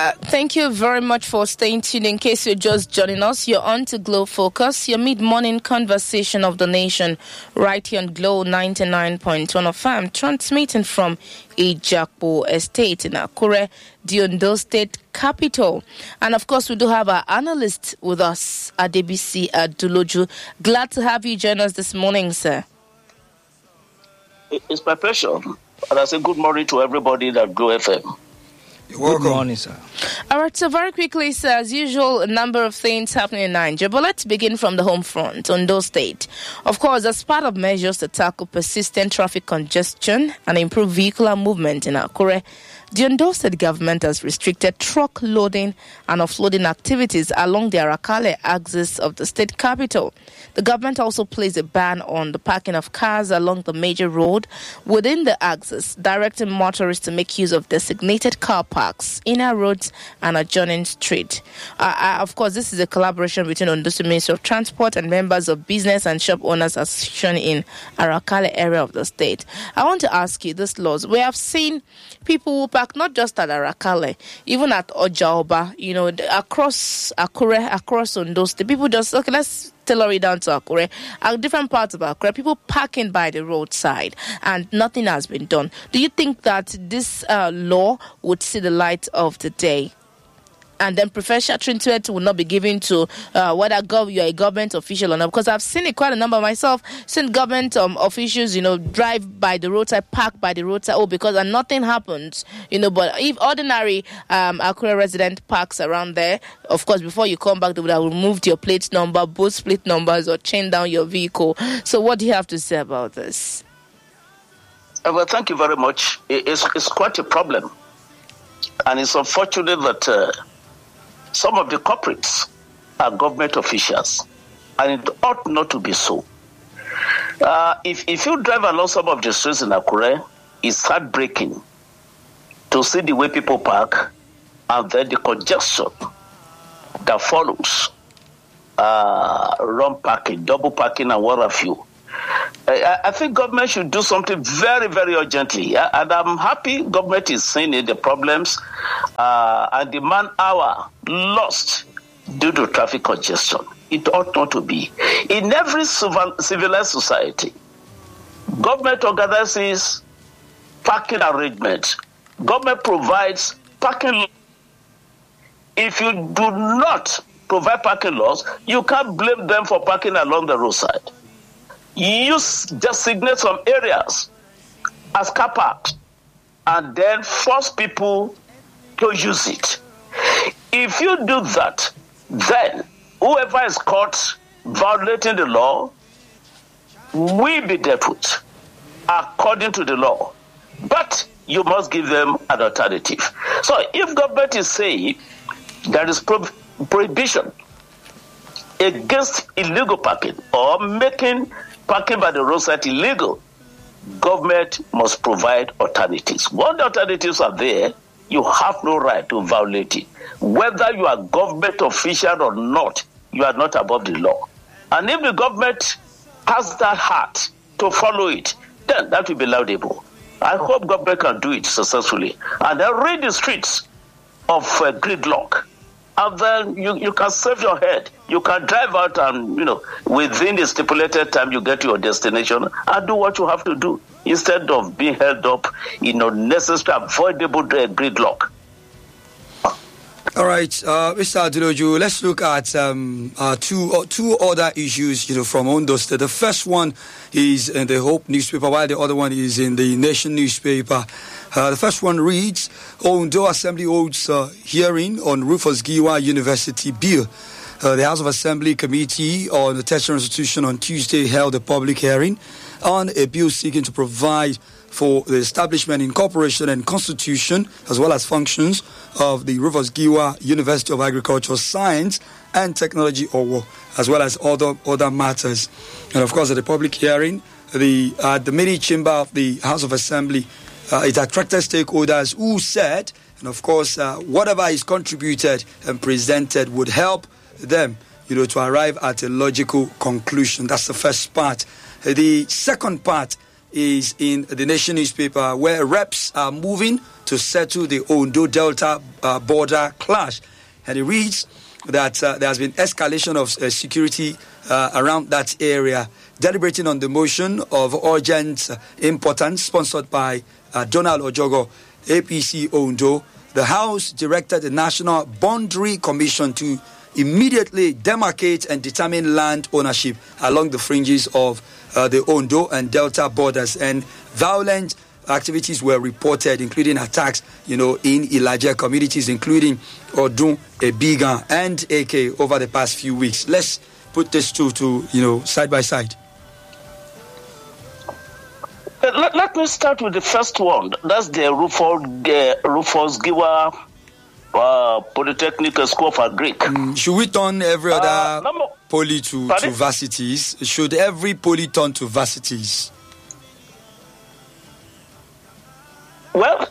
Thank you very much for staying tuned. In case you're just joining us, you're on to Glow Focus, your mid-morning conversation of the nation, right here on Glow 99.1 FM, transmitting from Ijakpo Estate in Akure, the Ondo State capital. And of course, we do have our analyst with us, Adebisi Aduloju. Glad to have you join us this morning, sir. It's my pleasure. And I say good morning to everybody that Glow FM. Good morning, sir. All right, so very quickly, sir, as usual, a number of things happening in Nigeria. But let's begin from the home front, Ondo State. Of course, as part of measures to tackle persistent traffic congestion and improve vehicular movement in Akure, the Ondo State government has restricted truck loading and offloading activities along the Arakale axis of the state capital. The government also placed a ban on the parking of cars along the major road within the axis, directing motorists to make use of designated car parks, inner roads, and adjoining street. Of course, this is a collaboration between Ondo State Ministry of Transport and members of Business and Shop Owners Association in Arakale area of the state. I want to ask you this, laws. We have seen people who park not just at Arakale, even at Ojaoba, across Akure, across Ondo State. People just, okay, let's tailor it down to Akure. At different parts of Akure, people parking by the roadside and nothing has been done. Do you think that this law would see the light of the day? And then professional treatment will not be given to whether you're a government official or not. Because I've seen it quite a number myself. Seen government officials, drive by the roadside, park by the roadside, because nothing happens. But if ordinary Akure resident parks around there, of course, before you come back, they would have removed your plate number, both plate numbers, or chained down your vehicle. So what do you have to say about this? Well, thank you very much. It's quite a problem. And it's unfortunate that some of the culprits are government officials, and it ought not to be so. If you drive along some of the streets in Akure, it's heartbreaking to see the way people park and then the congestion that follows. Wrong parking, double parking, and what have you. I think government should do something very, very urgently. And I'm happy government is seeing the problems and the man-hour lost due to traffic congestion. It ought not to be. In every civilized society, government organizes parking arrangements. Government provides parking. If you do not provide parking laws, you can't blame them for parking along the roadside. You designate some areas as car parks and then force people to use it. If you do that, then whoever is caught violating the law will be dealt with according to the law. But you must give them an alternative. So if government is saying there is prohibition against illegal parking or making parking by the roadside illegal, government must provide alternatives. When the alternatives are there, you have no right to violate it. Whether you are government official or not, you are not above the law. And if the government has that heart to follow it, then that will be laudable. I hope government can do it successfully. And then rid the streets of gridlock. And then you can save your head. You can drive out and, within the stipulated time, you get to your destination and do what you have to do instead of being held up in unnecessary, avoidable gridlock. All right, Mr. Aduloju, let's look at two other issues, from Ondo State. The first one is in the Hope newspaper, while the other one is in the Nation newspaper. The first one reads, Ondo Assembly holds hearing on Rufus Giwa University bill. The House of Assembly Committee on the Tertiary Institution on Tuesday held a public hearing on a bill seeking to provide for the establishment, incorporation, and constitution, as well as functions of the Rufus Giwa University of Agriculture, Science and Technology, OWO, as well as other matters. And of course, at the public hearing, the meeting chamber of the House of Assembly, it attracted stakeholders who said, and of course, whatever is contributed and presented would help them, to arrive at a logical conclusion. That's the first part. The second part is in the Nation newspaper, where reps are moving to settle the Ondo Delta border clash. And it reads that there has been escalation of security around that area. Deliberating on the motion of urgent importance sponsored by Donald Ojogo, APC Ondo, the House directed the National Boundary Commission to immediately demarcate and determine land ownership along the fringes of the Ondo and Delta borders. And violent activities were reported, including attacks, in Ilaje communities, including Odun, Ebigan, and AK over the past few weeks. Let's put these two to side by side. Let me start with the first one. That's the Rufus Giwa Polytechnic School of Agric. Should we turn every other poly to varsities? Should every poly turn to varsities? Well,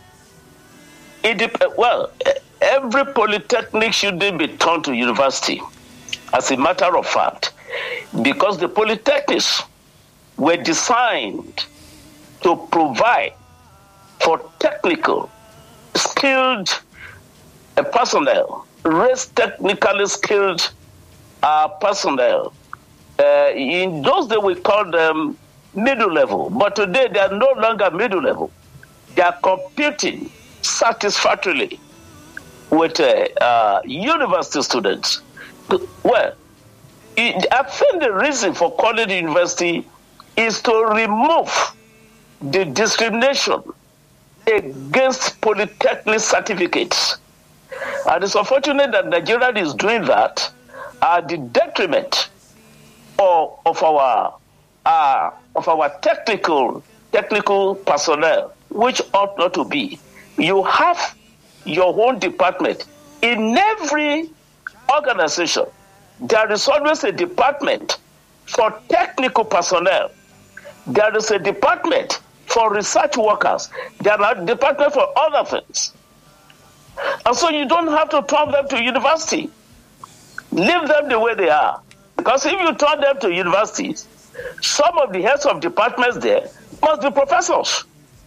every polytechnic shouldn't be turned to university, as a matter of fact, because the polytechnics were designed to provide for technical, skilled personnel, raise technically skilled personnel. In those days, we called them middle level, but today they are no longer middle level. They are competing satisfactorily with university students. Well, I think the reason for calling it university is to remove the discrimination against polytechnic certificates. And it's unfortunate that Nigeria is doing that at the detriment of our technical personnel, which ought not to be. You have your own department. In every organization, there is always a department for technical personnel. There is a department for research workers. There are departments for other things. And so you don't have to turn them to university. Leave them the way they are. Because if you turn them to universities, some of the heads of departments there must be professors.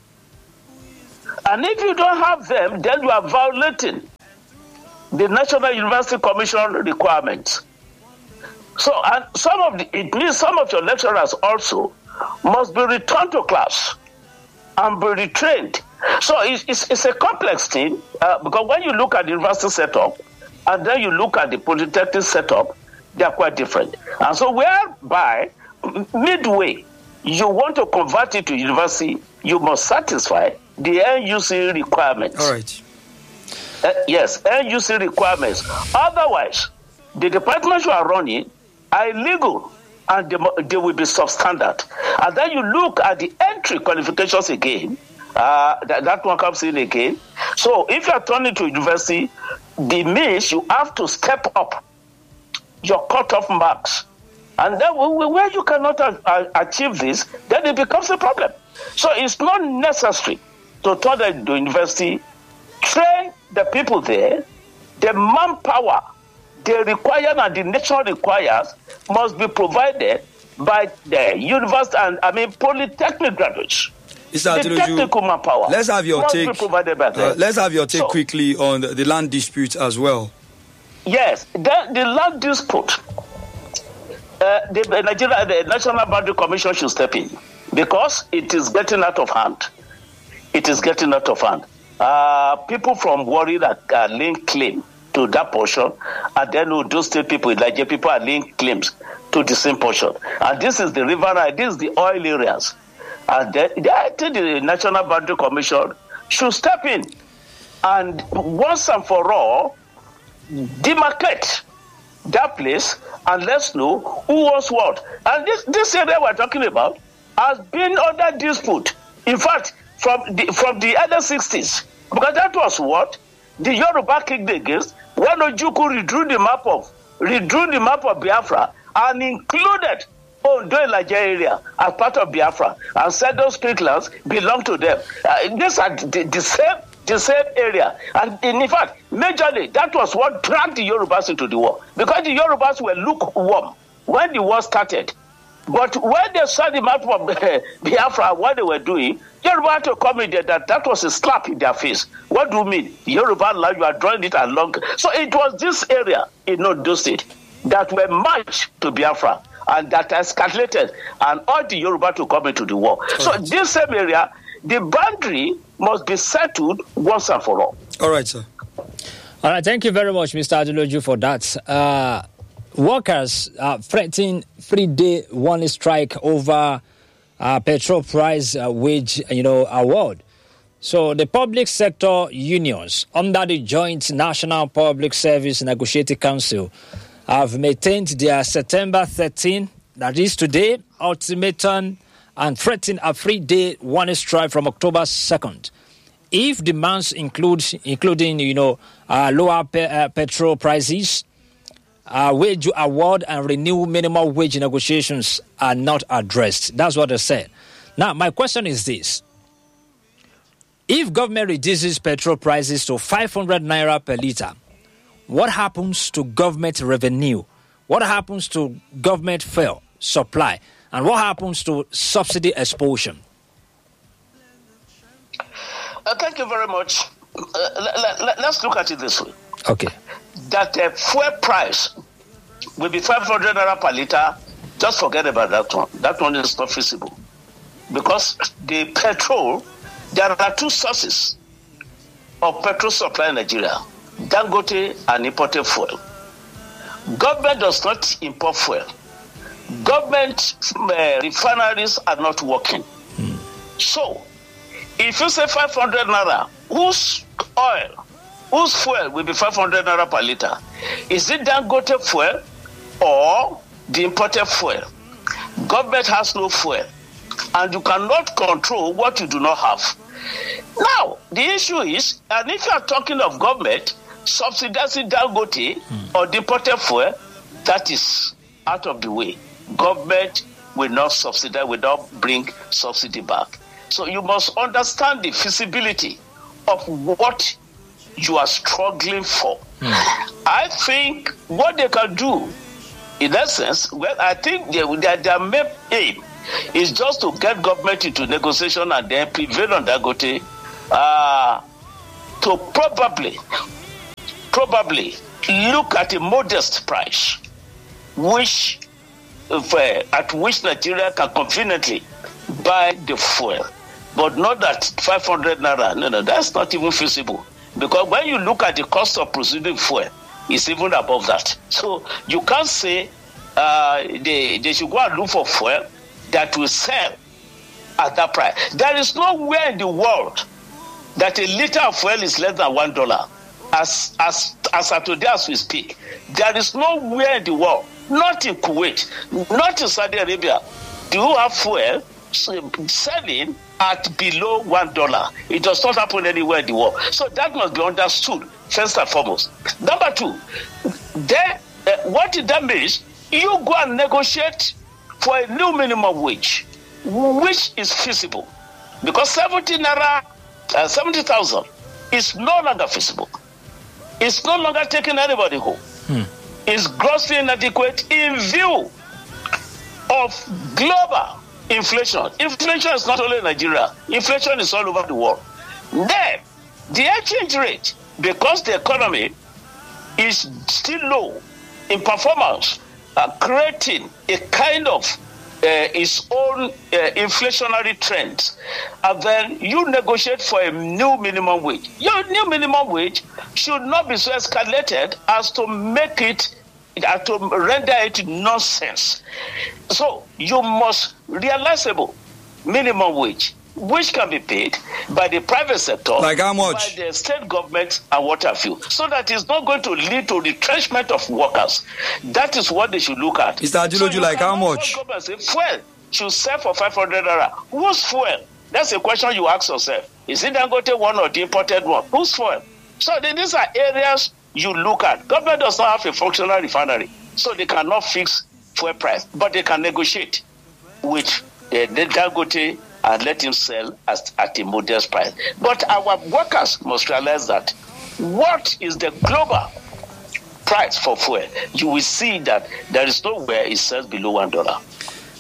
And if you don't have them, then you are violating the National University Commission requirements. So, and it means some of your lecturers also must be returned to class and be retrained. So it's a complex thing because when you look at the university setup and then you look at the polytechnic setup, they are quite different. And so whereby midway you want to convert it to university, you must satisfy the NUC requirements. All right. Yes, NUC requirements. Otherwise, the departments you are running are illegal and they will be substandard. And then you look at the entry qualifications again, that one comes in again. So if you are turning to university, the means you have to step up your cutoff marks. And then where you cannot achieve this, then it becomes a problem. So it's not necessary to turn them to university, train the people there, the manpower they require and the nation requires must be provided by the university and polytechnic graduates. The technical manpower. Let's have your take. Let's have your take so, quickly on the land dispute as well. Yes, the land dispute. The National Boundary Commission should step in because it is getting out of hand. It is getting out of hand. People from Warri that link claim to that portion, and then those state people, like people are link claims to the same portion. And this is the river, this is the oil areas. And I think the National Boundary Commission should step in and once and for all demarcate that place and let's know who owns what. And this area we're talking about has been under dispute. In fact, from the other 60s, because that was what the Yoruba kicked against when Ojukwu redrew the map of Biafra and included Ondo Ilaje area as part of Biafra and said those lands belong to them. These are the same area. And in fact, majorly, that was what dragged the Yorubas into the war. Because the Yorubas were lukewarm when the war started. But when they saw the map from Biafra, what they were doing, Yoruba had to come in there, that was a slap in their face. What do you mean? Yoruba land, you are drawing it along. So it was this area in Ondo State that were marched to Biafra and that escalated and all the Yoruba to come into the war. Correct. So this same area, the boundary must be settled once and for all. All right, sir. All right, thank you very much, Mr. Adeloju, for that. Workers threatening 3-day warning strike over petrol price wage, award. So the public sector unions under the Joint National Public Service Negotiating Council have maintained their September 13, that is today, ultimatum and threaten a 3-day warning strike from October 2nd. If demands including lower petrol prices, wage award and renew minimum wage negotiations are not addressed. That's what they said. Now, my question is this. If government reduces petrol prices to 500 naira per litre, what happens to government revenue? What happens to government fuel supply? And what happens to subsidy expulsion? Thank you very much. Let's look at it this way. Okay. That the fuel price will be 500 naira per litre. Just forget about that one. That one is not feasible. Because the petrol, there are two sources of petrol supply in Nigeria. Dangote and imported fuel. Government does not import fuel. Government refineries are not working. So, if you say 500 naira, whose fuel will be 500 naira per litre? Is it Dangote fuel or the imported fuel? Government has no fuel, and you cannot control what you do not have. Now, the issue is, and if you are talking of government subsidizing Dangote or the imported fuel, that is out of the way. Government will not subsidize, will not bring subsidy back. So you must understand the feasibility of what you are struggling for. I think what they can do, in essence, well, I think their main aim is just to get government into negotiation and then prevail on Dangote to probably look at a modest price, at which Nigeria can conveniently buy the fuel. But not that 500 naira. No, that's not even feasible. Because when you look at the cost of producing fuel, it's even above that. So you can't say they should go and look for fuel that will sell at that price. There is nowhere in the world that a liter of fuel is less than $1. As of today as we speak, there is nowhere in the world, not in Kuwait, not in Saudi Arabia, do you have fuel selling at below $1. It does not happen anywhere in the world. So that must be understood, first and foremost. Number two, what that means, you go and negotiate for a new minimum wage, which is feasible. Because 70,000 is no longer feasible. It's no longer taking anybody home. It's grossly inadequate in view of global inflation. Inflation is not only in Nigeria. Inflation is all over the world. Then, the exchange rate, because the economy is still low in performance, creating a kind of its own inflationary trend, and then you negotiate for a new minimum wage. Your new minimum wage should not be so escalated as to make it, to render it nonsense. So you must realizable minimum wage, which can be paid by the private sector, like how much? By the state government and what have you, so that it's not going to lead to retrenchment of workers. That is what they should look at. Mr. Adeloju, like how much? Say, fuel should sell for 500 naira. Whose fuel? That's a question you ask yourself. Is it Dangote one or the imported one? Whose fuel? So these are areas you look at. Government does not have a functional refinery, so they cannot fix fuel price, but they can negotiate with the Dangote and let him sell at a modest price. But our workers must realize that what is the global price for fuel? You will see that there is nowhere it sells below $1.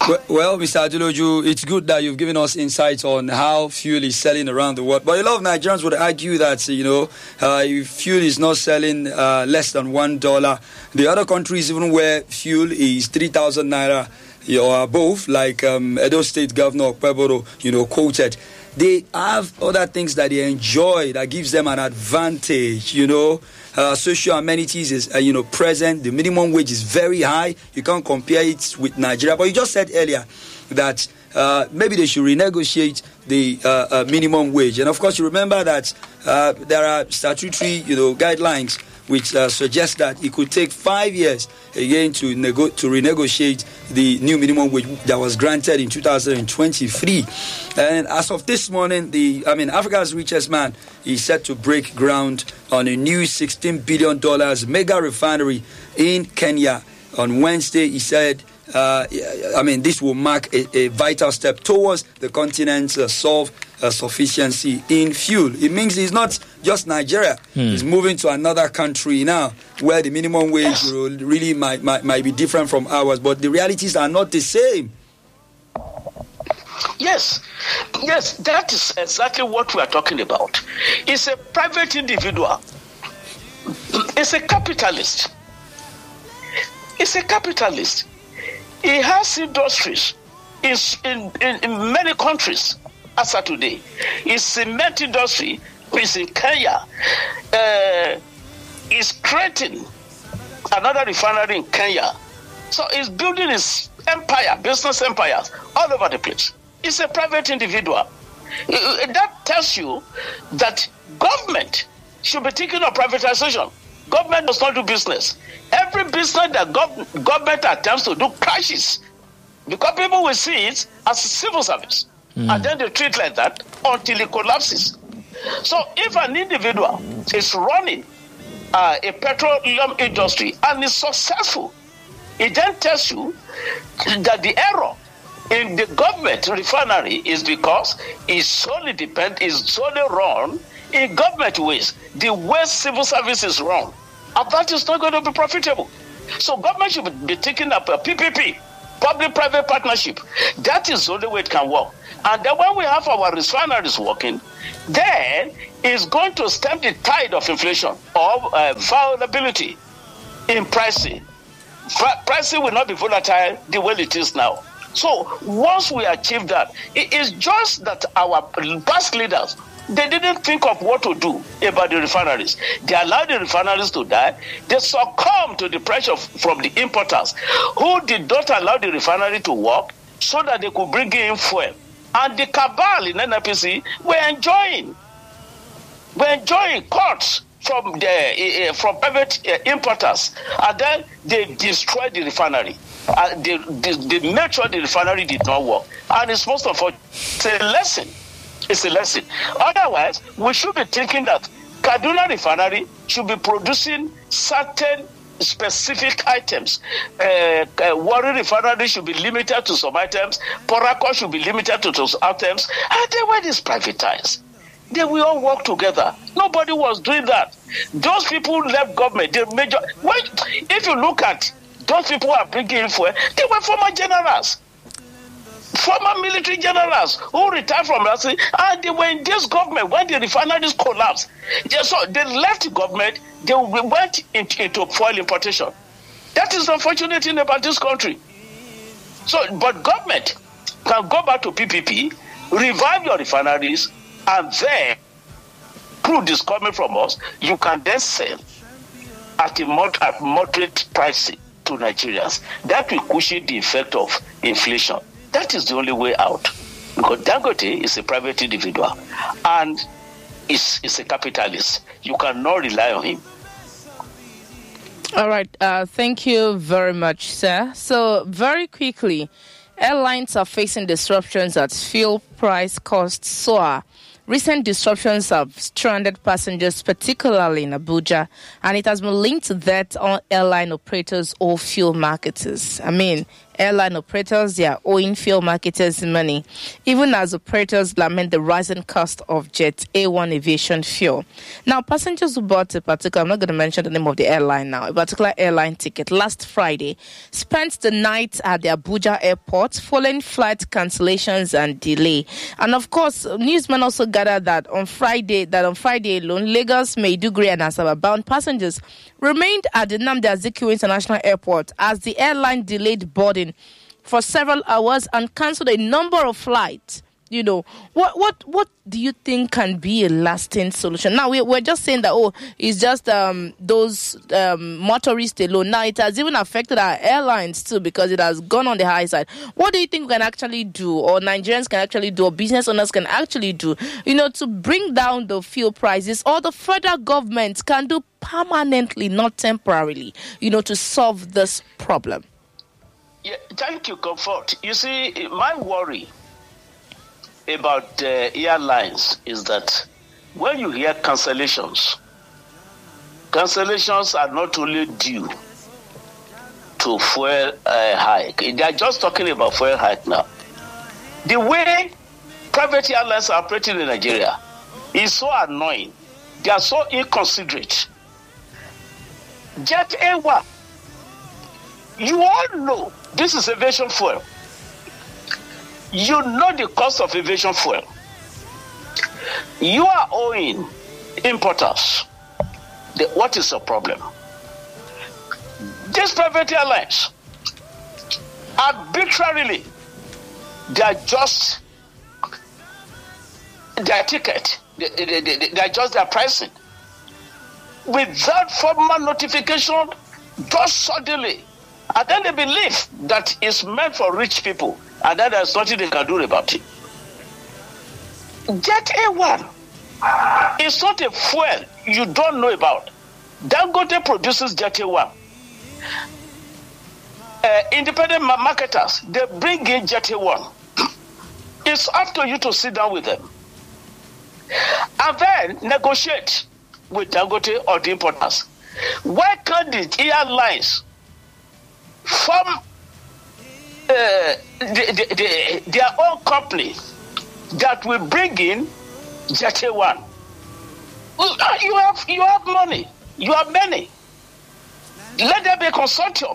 Well, Mr. Adeloju, it's good that you've given us insights on how fuel is selling around the world. But a lot of Nigerians would argue that, if fuel is not selling less than $1, the other countries, even where fuel is 3,000 naira or above, like Edo State Governor Okpebolo, quoted, they have other things that they enjoy that gives them an advantage, social amenities is, present. The minimum wage is very high. You can't compare it with Nigeria. But you just said earlier that maybe they should renegotiate the minimum wage. And of course, you remember that there are statutory, guidelines which suggest that it could take 5 years again to renegotiate the new minimum wage that was granted in 2023. And as of this morning, Africa's richest man is set to break ground on a new $16 billion mega refinery in Kenya on Wednesday. He said, this will mark a vital step towards the continent's self-sufficiency in fuel. It means it's not just Nigeria. It's moving to another country now where the minimum wage really might be different from ours, but the realities are not the same. Yes, that is exactly what we are talking about. It's a private individual. It's a capitalist. He has industries in many countries as of today. His cement industry is in Kenya. He's creating another refinery in Kenya. So he's building his empire, business empires, all over the place. He's a private individual. That tells you that government should be thinking of privatization. Government does not do business. Every business that government attempts to do crashes because people will see it as a civil service. And then they treat like that until it collapses. So if an individual is running a petroleum industry and is successful, it then tells you that the error in the government refinery is because it's solely run in government ways. The way civil service is run, and that is not going to be profitable. So government should be taking up a PPP, public-private partnership. That is the only way it can work. And then when we have our refineries working, then it's going to stem the tide of inflation or volatility in pricing. Pricing will not be volatile the way it is now. So once we achieve that, it is just that our past leaders, they didn't think of what to do about the refineries. They allowed the refineries to die. They succumbed to the pressure from the importers who did not allow the refinery to work so that they could bring in fuel. And the cabal in NNPC were enjoying cuts from private importers, and then they destroyed the refinery. They made sure the refinery did not work, and it's most of all, it's a lesson. Otherwise, we should be thinking that Kaduna refinery should be producing certain specific items. Warri refinery should be limited to some items. Port Harcourt should be limited to those items. And then when it's privatized, they will all work together. Nobody was doing that. Those people left government. If you look at those people who are bringing in fuel, they were former generals. Former military generals who retired from Rasi, and they were in this government when the refineries collapsed. So they left the government, they went into fuel importation. That is the unfortunate thing about this country. So, but government can go back to PPP, revive your refineries, and then, crude is coming from us, you can then sell at moderate pricing to Nigerians. That will cushion the effect of inflation. That is the only way out. Because Dangote is a private individual and is a capitalist. You cannot rely on him. All right. Thank you very much, sir. So, very quickly, airlines are facing disruptions as fuel price costs soar. Recent disruptions have stranded passengers, particularly in Abuja, and it has been linked to that on airline operators or fuel marketers. Airline operators, they are owing fuel marketers money, even as operators lament the rising cost of Jet A1 aviation fuel. Now, passengers who bought a particular, I'm not going to mention the name of the airline now, a particular airline ticket last Friday spent the night at the Abuja airport following flight cancellations and delay. And of course, newsmen also gathered that on Friday alone, Lagos, Maiduguri and Asaba bound passengers remained at the Nnamdi Azikiwe International Airport as the airline delayed boarding for several hours and cancelled a number of flights. You know, what do you think can be a lasting solution? Now, we're just saying that, it's just those motorists alone. Now, it has even affected our airlines too because it has gone on the high side. What do you think we can actually do, or Nigerians can actually do, or business owners can actually do, to bring down the fuel prices, or the federal government can do permanently, not temporarily, to solve this problem? Yeah, thank you, Comfort. You see, my worry about airlines is that when you hear cancellations are not only due to fuel hike. They are just talking about fuel hike now. The way private airlines are operating in Nigeria is so annoying. They are so inconsiderate. Jet A1, you all know this is aviation fuel. You know the cost of aviation fuel. You are owing importers. What is the problem? These private airlines, arbitrarily, they adjust their ticket. They adjust their pricing without formal notification, just suddenly. And then they believe that it's meant for rich people, and then there's nothing they can do about it. Jet A1 is not a fuel you don't know about. Dangote produces Jet A1. Independent marketers, they bring in Jet A1. It's up to you to sit down with them and then negotiate with Dangote or the importers. Why can't the airlines form their own company that will bring in Jet A1? You have money. You have many. Let there be a consortium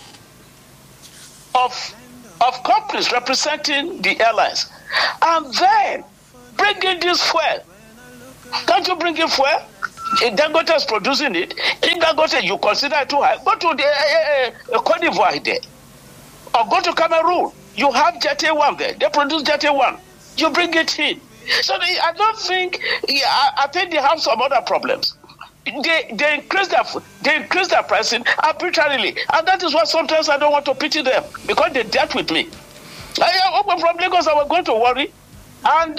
of companies representing the airlines, and then bring in this fuel. Can't you bring in fuel? If Dangote is producing it, in Dangote you consider it too high, go to the Cote d'Ivoire there, or go to Cameroon. You have Jet A1 there. They produce Jet A1. You bring it in. So I don't think. I think they have some other problems. They increase their pricing arbitrarily, and that is why sometimes I don't want to pity them, because they dealt with me. From Lagos, I was going to worry, and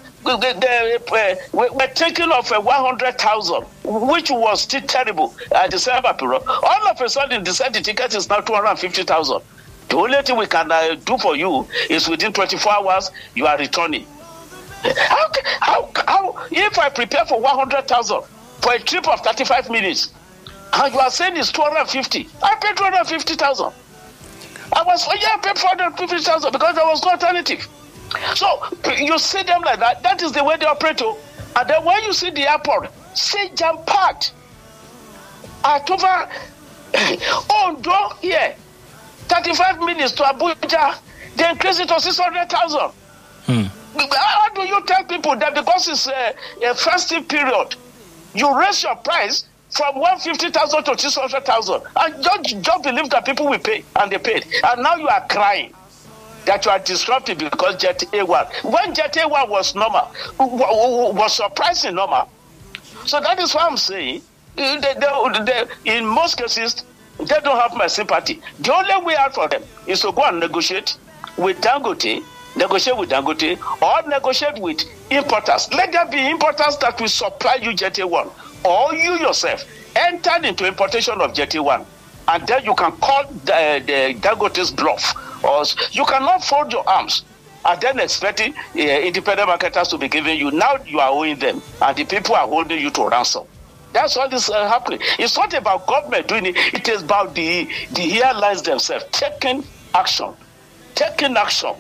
we're thinking of 100,000, which was still terrible at the December period. All of a sudden, they said the ticket is now 250,000. The only thing we can do for you is within 24 hours, you are returning. How if I prepare for 100,000 for a trip of 35 minutes, and you are saying it's 250, I paid 250,000. I paid 450,000 because there was no alternative. So you see them like that. That is the way they operate. And then when you see the airport, say jam-packed at over Ondo here, 35 minutes to Abuja, they increase it to 600,000. How do you tell people that because it's a festive period, you raise your price from 150,000 to 600,000, and just believe that people will pay, and they paid, and now you are crying that you are disrupted because Jet A1. When Jet A1 was normal, was surprising normal. So that is why I'm saying, in most cases, they don't have my sympathy. The only way out for them is to go and negotiate with Dangote, or negotiate with importers. Let there be importers that will supply you Jet A1, or you yourself enter into importation of Jet A1, and then you can call the Dangote's bluff, or you cannot fold your arms and then expecting independent marketers to be giving you. Now you are owing them, and the people are holding you to ransom. That's what is happening. It's not about government doing it. It is about the airlines themselves taking action. Taking action.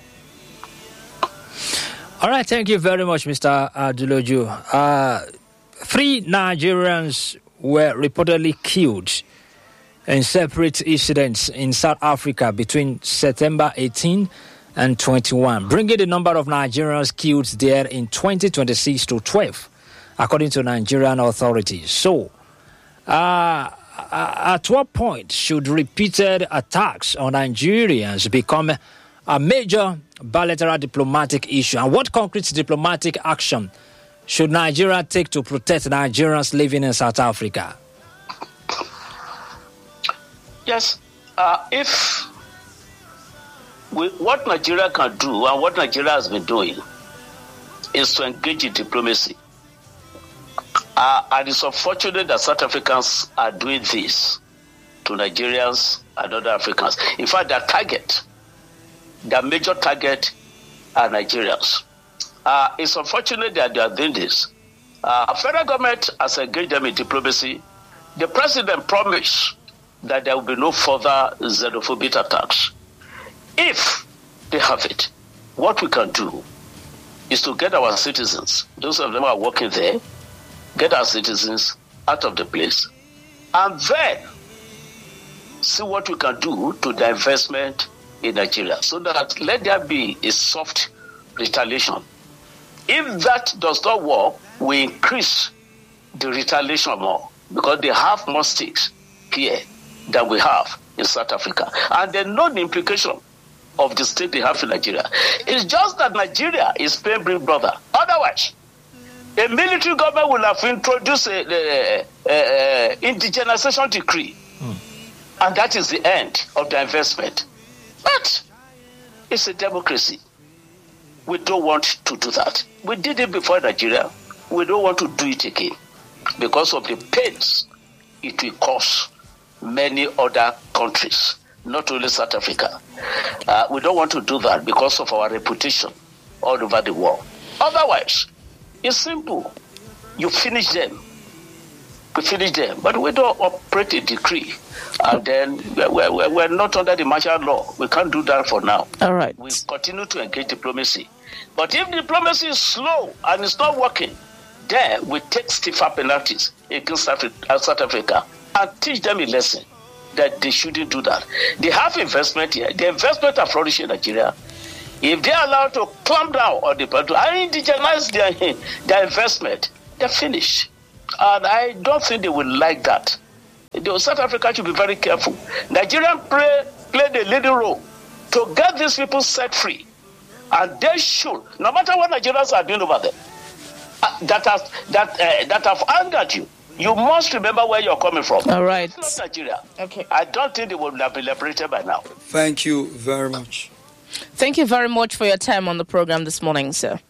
All right, thank you very much, Mr. Adeloju. 3 Nigerians were reportedly killed in separate incidents in South Africa between September 18 and 21, bringing the number of Nigerians killed there in 2026 to 12, according to Nigerian authorities. So, at what point should repeated attacks on Nigerians become a major bilateral diplomatic issue? And what concrete diplomatic action should Nigeria take to protect Nigerians living in South Africa? Yes, what Nigeria can do and what Nigeria has been doing is to engage in diplomacy. And it's unfortunate that South Africans are doing this to Nigerians and other Africans. In fact, their major target are Nigerians. It's unfortunate that they are doing this. Federal government has engaged them in diplomacy. The president promised that there will be no further xenophobic attacks. If they have it, what we can do is to get our citizens, those of them who are working there, get our citizens out of the place, and then see what we can do to the investment in Nigeria, so that let there be a soft retaliation. If that does not work, we increase the retaliation more, because they have more stakes here than we have in South Africa. And they know the implication of the stake they have in Nigeria. It's just that Nigeria is paying Big Brother. Otherwise, a military government will have introduced the indigenization decree. And that is the end of the investment. But it's a democracy. We don't want to do that. We did it before Nigeria. We don't want to do it again because of the pains it will cause many other countries, not only South Africa. We don't want to do that because of our reputation all over the world. Otherwise, it's simple. You finish them. We finish them. But we don't operate a decree. And then we're not under the martial law. We can't do that for now. All right. We continue to engage diplomacy. But if diplomacy is slow and it's not working, then we take stiffer penalties against South Africa and teach them a lesson that they shouldn't do that. They have investment here. The investment are flourishing in Nigeria. If they are allowed to clamp down on the people and indigenize their investment, they're finished. And I don't think they will like that. South Africa should be very careful. Nigeria played a leading role to get these people set free. And they should, no matter what Nigerians are doing over there, that have angered you, you must remember where you're coming from. All right. It's not Nigeria. Okay. I don't think they will have been liberated by now. Thank you very much. Thank you very much for your time on the program this morning, sir.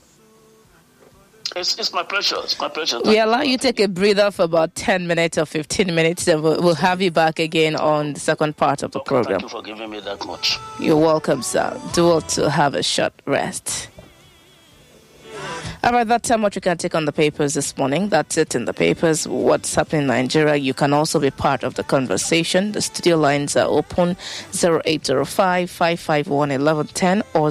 It's my pleasure. It's my pleasure. We allow you to take a breather for about 10 minutes or 15 minutes, then we'll have you back again on the second part of the program. Thank you for giving me that much. You're welcome, sir. Do well to have a short rest. All right, that's how much we can take on the papers this morning. That's it in the papers. What's happening in Nigeria? You can also be part of the conversation. The studio lines are open 0805-551-1110 or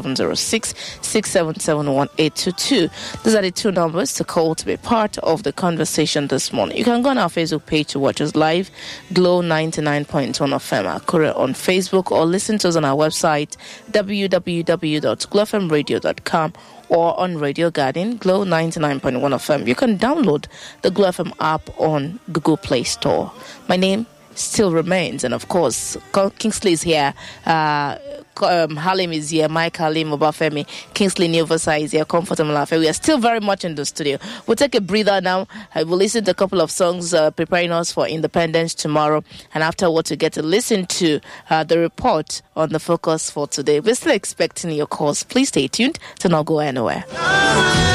0706-6771-822. These are the two numbers to call to be part of the conversation this morning. You can go on our Facebook page to watch us live, Glow 99.1 FM, Akure on Facebook, or listen to us on our website, www.glowfmradio.com. or on Radio Garden, Glow 99.1 FM. You can download the Glow FM app on Google Play Store. My name still remains, and of course, Kingsley is here. Halim is here, Mike Halim, Obafemi, Kingsley Neoversa is here, Comfort Malafe. We are still very much in the studio. We'll take a breather now. We'll listen to a couple of songs preparing us for Independence tomorrow, and afterwards we get to listen to the report on the focus for today. We're still expecting your calls. Please stay tuned to not go anywhere.